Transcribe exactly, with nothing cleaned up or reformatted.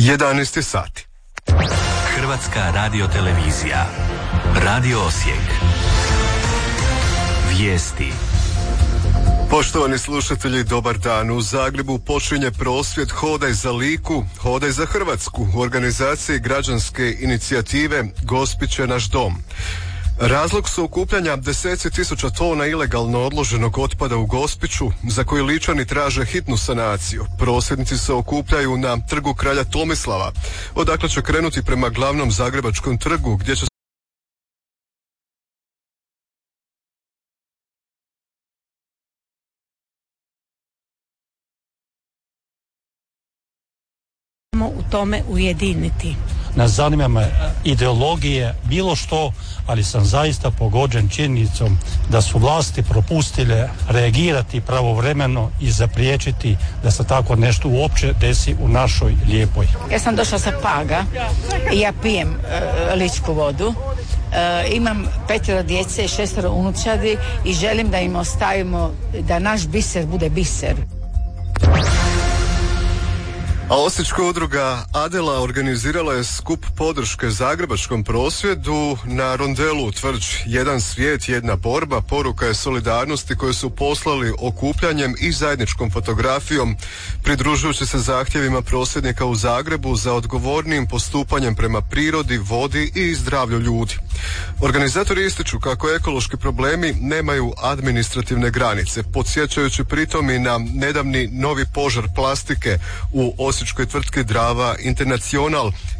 jedanaest sati. Hrvatska radiotelevizija. Radio Osijek. Vijesti. Poštovani slušatelji, dobar dan. U Zagrebu počinje prosvjed Hodaj za Liku, Hodaj za Hrvatsku u organizaciji građanske inicijative Gospić je naš dom. Razlog su okupljanja deseci tisuća tona ilegalno odloženog otpada u Gospiću, za koji Ličani traže hitnu sanaciju. Prosvjednici se okupljaju na trgu kralja Tomislava, odakle će krenuti prema glavnom zagrebačkom trgu, gdje će u tome ujediniti. Ne zanima me ideologije, bilo što, ali sam zaista pogođen činjenicom da su vlasti propustile reagirati pravovremeno i zapriječiti da se tako nešto uopće desi u našoj lijepoj. Ja sam došla sa Paga i ja pijem uh, ličku vodu. Uh, imam petero djece i šestero unučadi i želim da im ostavimo da naš biser bude biser. A osječka udruga Adela organizirala je skup podrške zagrebačkom prosvjedu na rondelu u Tvrđi. Jedan svijet, jedna borba, poruka je solidarnosti koju su poslali okupljanjem i zajedničkom fotografijom, pridružujući se zahtjevima prosvjednika u Zagrebu za odgovornim postupanjem prema prirodi, vodi i zdravlju ljudi. Organizatori ističu kako ekološki problemi nemaju administrativne granice, podsjećajući pritom i na nedavni novi požar plastike u osječkoj tvrtki Drava International,